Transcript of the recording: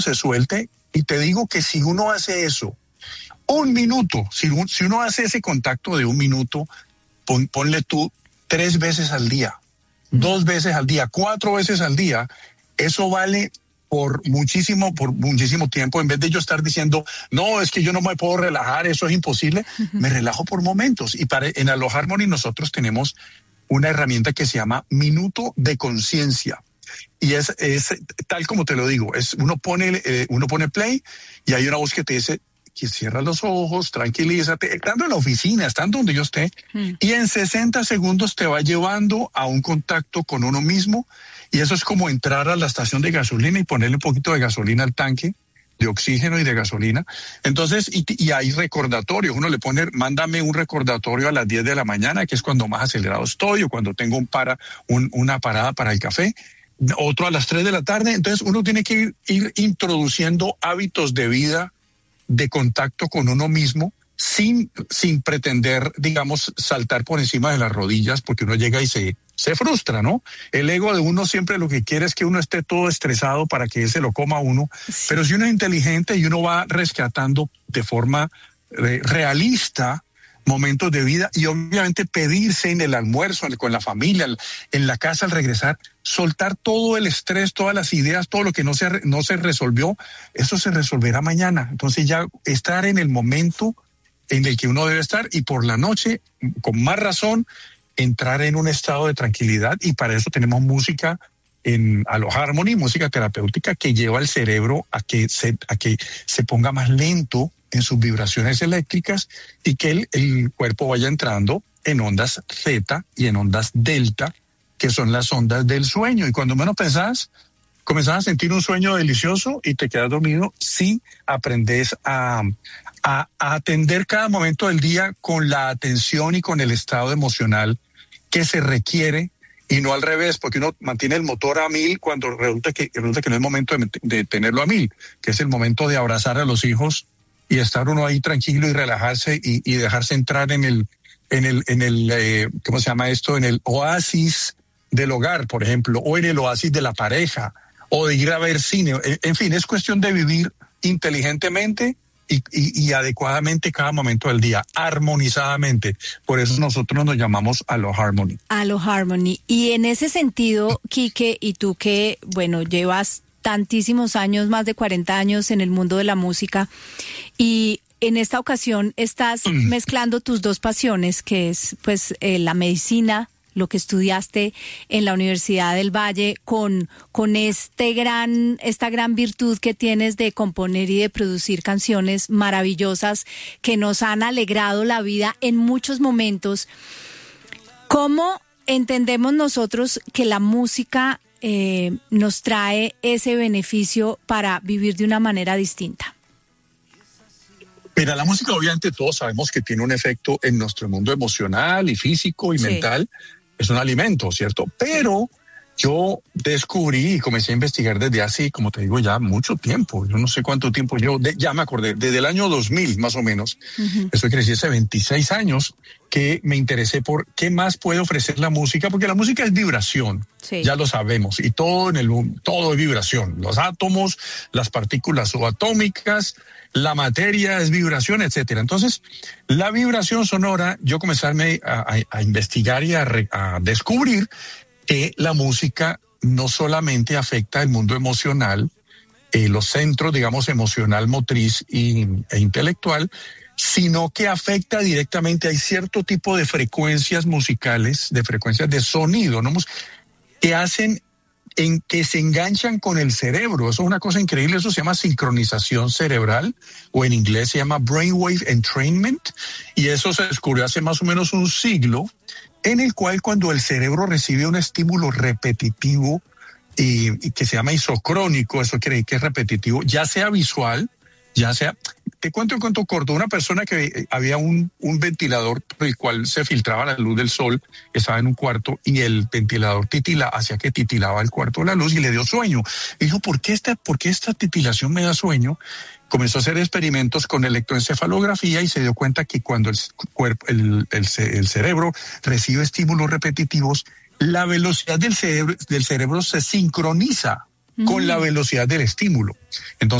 se suelte. Y te digo que si uno hace eso, un minuto, si uno hace ese contacto de un minuto, ponle tú 3 veces al día, 2 veces al día, 4 veces al día, eso vale por muchísimo tiempo. En vez de yo estar diciendo, no, es que yo no me puedo relajar, eso es imposible, me relajo por momentos. Y en Alo Harmony nosotros tenemos una herramienta que se llama Minuto de Conciencia. Y es tal como te lo digo, uno pone play y hay una voz que te dice que cierra los ojos, tranquilízate, estando en la oficina, estando donde yo esté, y en 60 segundos te va llevando a un contacto con uno mismo, y eso es como entrar a la estación de gasolina y ponerle un poquito de gasolina al tanque, de oxígeno y de gasolina. Entonces, y hay recordatorios, uno le pone, mándame un recordatorio a las 10 de la mañana, que es cuando más acelerado estoy, o cuando tengo una parada para el café, otro a las 3 de la tarde. Entonces uno tiene que ir introduciendo hábitos de vida de contacto con uno mismo sin pretender, digamos, saltar por encima de las rodillas, porque uno llega y se frustra, ¿no? El ego de uno siempre lo que quiere es que uno esté todo estresado para que se lo coma uno, sí. Pero si uno es inteligente y uno va rescatando de forma realista momentos de vida, y obviamente pedirse en el almuerzo, con la familia, en la casa al regresar, soltar todo el estrés, todas las ideas, todo lo que no se resolvió, eso se resolverá mañana. Entonces ya estar en el momento en el que uno debe estar, y por la noche, con más razón, entrar en un estado de tranquilidad, y para eso tenemos música en Alo Harmony, música terapéutica que lleva al cerebro a que se ponga más lento en sus vibraciones eléctricas, y que el cuerpo vaya entrando en ondas zeta y en ondas delta, que son las ondas del sueño. Y cuando menos pensás, comenzás a sentir un sueño delicioso y te quedas dormido si aprendes a atender cada momento del día con la atención y con el estado emocional que se requiere, y no al revés, porque uno mantiene el motor a 1000 cuando resulta que no es momento de tenerlo a 1000, que es el momento de abrazar a los hijos y estar uno ahí tranquilo y relajarse y dejarse entrar en el ¿cómo se llama esto? En el oasis del hogar, por ejemplo, o en el oasis de la pareja, o de ir a ver cine. En fin, es cuestión de vivir inteligentemente y adecuadamente cada momento del día, armonizadamente. Por eso nosotros nos llamamos Alo Harmony. Alo Harmony. Y en ese sentido, Quique, y tú que, bueno, llevas tantísimos años, más de 40 años en el mundo de la música, y en esta ocasión estás mezclando tus dos pasiones, que es pues la medicina, lo que estudiaste en la Universidad del Valle, con esta gran virtud que tienes de componer y de producir canciones maravillosas que nos han alegrado la vida en muchos momentos. ¿Cómo entendemos nosotros que la música nos trae ese beneficio para vivir de una manera distinta? Mira, la música obviamente todos sabemos que tiene un efecto en nuestro mundo emocional y físico y mental. Es un alimento, ¿cierto? Pero yo descubrí y comencé a investigar desde hace, como te digo, ya mucho tiempo. Yo no sé cuánto tiempo llevo, ya me acordé, desde el año 2000 más o menos. Eso quiere decir hace 26 años que me interesé por qué más puede ofrecer la música, porque la música es vibración, ya lo sabemos, y todo todo es vibración. Los átomos, las partículas subatómicas, la materia es vibración, etcétera. Entonces, la vibración sonora, yo comencé a investigar y a descubrir que la música no solamente afecta el mundo emocional, los centros, digamos, emocional, motriz e intelectual, sino que afecta directamente. Hay cierto tipo de frecuencias musicales, de frecuencias de sonido, ¿no?, que hacen que se enganchan con el cerebro. Eso es una cosa increíble. Eso se llama sincronización cerebral, o en inglés se llama brainwave entrainment, y eso se descubrió hace más o menos un siglo, en el cual cuando el cerebro recibe un estímulo repetitivo y que se llama isocrónico, eso quiere decir que es repetitivo, ya sea visual, ya sea... Te cuento un cuento corto. Una persona que había un ventilador por el cual se filtraba la luz del sol, estaba en un cuarto y el ventilador hacía que titilaba el cuarto la luz y le dio sueño. Y dijo, ¿por qué esta titilación me da sueño? Comenzó a hacer experimentos con electroencefalografía y se dio cuenta que cuando el cerebro recibe estímulos repetitivos, la velocidad del cerebro se sincroniza. con la velocidad del estímulo. Entonces,